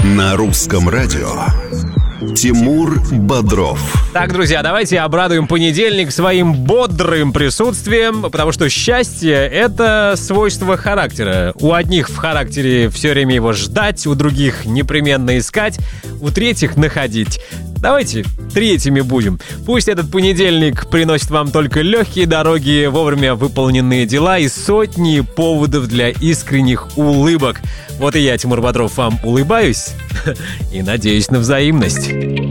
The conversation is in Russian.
На русском радио Тимур Бодров. Так, друзья, давайте обрадуем понедельник своим бодрым присутствием, потому что счастье — это свойство характера. У одних в характере все время его ждать, у других непременно искать, у третьих находить. Давайте третьими будем. Пусть этот понедельник приносит вам только легкие дороги, вовремя выполненные дела и сотни поводов для искренних улыбок. Вот и я, Тимур Бодров, вам улыбаюсь и надеюсь на взаимность.